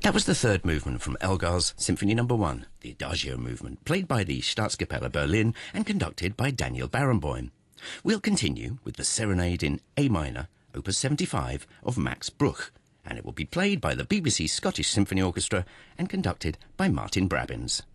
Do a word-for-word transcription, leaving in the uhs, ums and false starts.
That was the third movement from Elgar's Symphony Number One, the Adagio movement, played by the Staatskapelle Berlin and conducted by Daniel Barenboim. We'll continue with the Serenade in A minor, Opus seventy-five of Max Bruch, and it will be played by the B B C Scottish Symphony Orchestra and conducted by Martin Brabbins.